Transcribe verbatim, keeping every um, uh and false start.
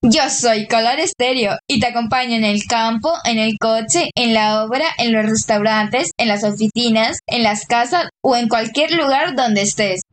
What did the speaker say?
Yo soy Color Estéreo y te acompaño en el campo, en el coche, en la obra, en los restaurantes, en las oficinas, en las casas o en cualquier lugar donde estés.